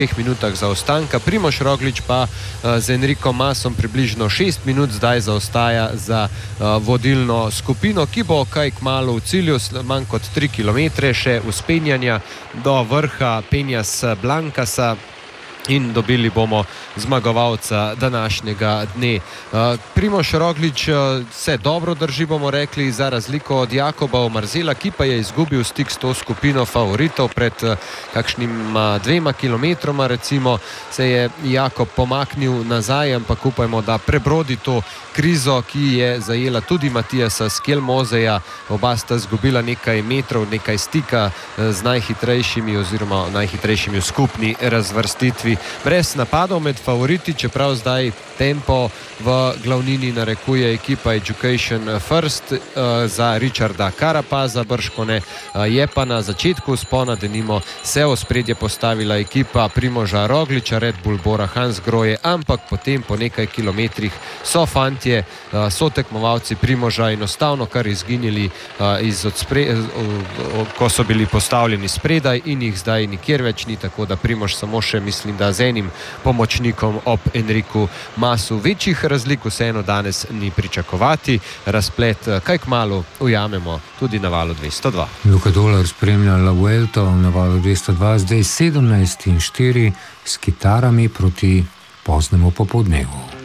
minutah zaostanka. Primož Roglič pa z Enrico Masom približno 6 minut zdaj zaostaja za vodilno skupino, ki bo kaj kmalu v cilju, manj kot 3 km še vzpenjanja do vrha Peñas Blancasa. In dobili bomo zmagovalca današnjega dne. Primož Roglič se dobro drži, bomo rekli, za razliko od Jakoba Omarzela, ki pa je izgubil stik s to skupino favoritov. Pred kakšnim 2 kilometroma recimo se je Jakob pomaknil nazaj, ampak upajmo, da prebrodi to krizo, ki je zajela tudi Matijasa Skelmozeja. Oba sta izgubila nekaj metrov, nekaj stika z najhitrejšimi oziroma najhitrejšimi v skupni razvrstitvi. Brez napadov med favoriti, čeprav zdaj tempo v glavnini narekuje ekipa Education First za Richarda Carapaza bržkone, je pa na začetku vzpona denimo se v ospredje postavila ekipa Primoža Rogliča, Red Bull Bora Hansgrohe, ampak potem po nekaj kilometrih so fantje, so tekmovalci Primoža enostavno kar izginili ko so bili postavljeni spredaj in jih zdaj nikjer več ni, tako da Primož samo še, mislim, da z enim pomočnikom ob Enriku Masu. Večjih razlik vseeno danes ni pričakovati. Razplet kaj kmalu ujamemo tudi na valu 202. Luka Dolar spremlja La Vuelto na valu 202, zdaj 17:04 s kitarami proti poznemu popoldnevu.